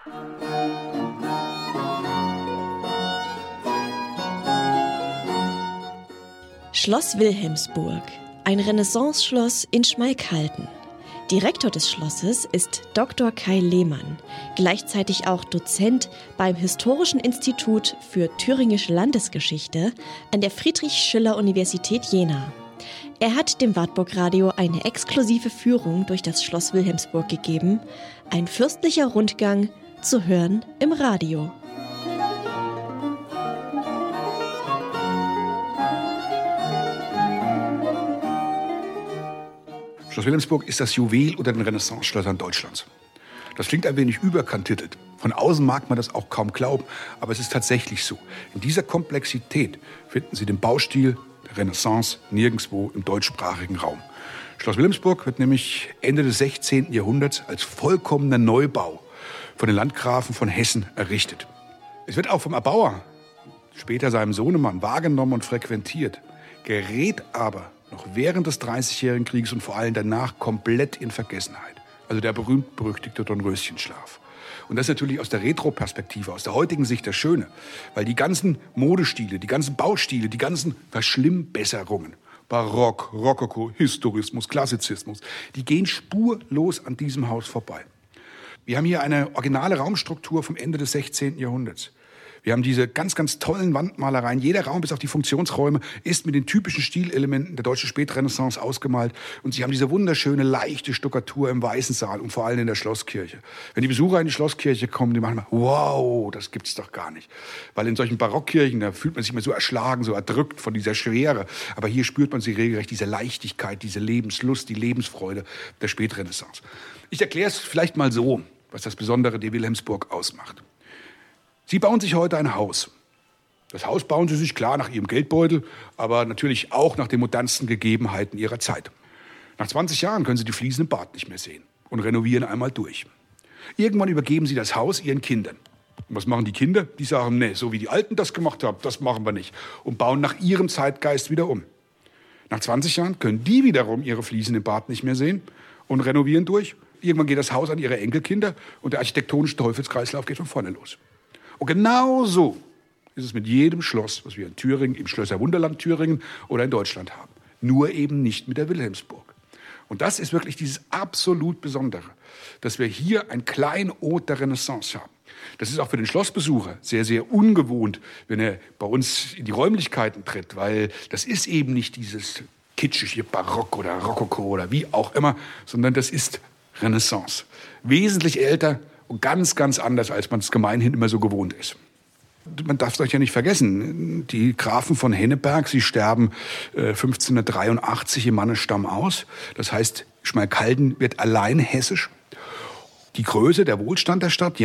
Schloss Wilhelmsburg, ein Renaissance-Schloss in Schmalkalden. Direktor des Schlosses ist Dr. Kai Lehmann, gleichzeitig auch Dozent beim Historischen Institut für Thüringische Landesgeschichte an der Friedrich-Schiller-Universität Jena. Er hat dem Wartburg-Radio eine exklusive Führung durch das Schloss Wilhelmsburg gegeben, ein fürstlicher Rundgang zu hören im Radio. Schloss Wilhelmsburg ist das Juwel unter den Renaissance-Schlössern Deutschlands. Das klingt ein wenig überkantitelt. Von außen mag man das auch kaum glauben, aber es ist tatsächlich so. In dieser Komplexität finden Sie den Baustil der Renaissance nirgendwo im deutschsprachigen Raum. Schloss Wilhelmsburg wird nämlich Ende des 16. Jahrhunderts als vollkommener Neubau von den Landgrafen von Hessen errichtet. Es wird auch vom Erbauer, später seinem Sohnemann, wahrgenommen und frequentiert, gerät aber noch während des Dreißigjährigen Krieges und vor allem danach komplett in Vergessenheit. Also der berühmt-berüchtigte Dornröschenschlaf. Und das ist natürlich aus der Retro-Perspektive, aus der heutigen Sicht das Schöne. Weil die ganzen Modestile, die ganzen Baustile, die ganzen Verschlimmbesserungen, Barock, Rokoko, Historismus, Klassizismus, die gehen spurlos an diesem Haus vorbei. Wir haben hier eine originale Raumstruktur vom Ende des 16. Jahrhunderts. Wir haben diese ganz, ganz tollen Wandmalereien. Jeder Raum, bis auf die Funktionsräume, ist mit den typischen Stilelementen der deutschen Spätrenaissance ausgemalt. Und Sie haben diese wunderschöne, leichte Stuckatur im Weißen Saal und vor allem in der Schlosskirche. Wenn die Besucher in die Schlosskirche kommen, die machen mal, wow, das gibt's doch gar nicht. Weil in solchen Barockkirchen, da fühlt man sich immer so erschlagen, so erdrückt von dieser Schwere. Aber hier spürt man sie regelrecht, diese Leichtigkeit, diese Lebenslust, die Lebensfreude der Spätrenaissance. Ich erkläre es vielleicht mal so, was das Besondere der Wilhelmsburg ausmacht. Sie bauen sich heute ein Haus. Das Haus bauen Sie sich klar nach Ihrem Geldbeutel, aber natürlich auch nach den modernsten Gegebenheiten Ihrer Zeit. Nach 20 Jahren können Sie die Fliesen im Bad nicht mehr sehen und renovieren einmal durch. Irgendwann übergeben Sie das Haus Ihren Kindern. Und was machen die Kinder? Die sagen, nee, so wie die Alten das gemacht haben, das machen wir nicht. Und bauen nach ihrem Zeitgeist wieder um. Nach 20 Jahren können die wiederum ihre Fliesen im Bad nicht mehr sehen und renovieren durch. Irgendwann geht das Haus an ihre Enkelkinder und der architektonische Teufelskreislauf geht von vorne los. Und genau so ist es mit jedem Schloss, was wir in Thüringen, im Schlösser Wunderland Thüringen oder in Deutschland haben. Nur eben nicht mit der Wilhelmsburg. Und das ist wirklich dieses absolut Besondere, dass wir hier ein Kleinod der Renaissance haben. Das ist auch für den Schlossbesucher sehr, sehr ungewohnt, wenn er bei uns in die Räumlichkeiten tritt, weil das ist eben nicht dieses kitschige Barock oder Rokoko oder wie auch immer, sondern das ist Renaissance. Wesentlich älter und ganz, ganz anders, als man es gemeinhin immer so gewohnt ist. Man darf es euch ja nicht vergessen, die Grafen von Henneberg, sie sterben 1583 im Mannesstamm aus. Das heißt, Schmalkalden wird allein hessisch. Die Größe, der Wohlstand der Stadt,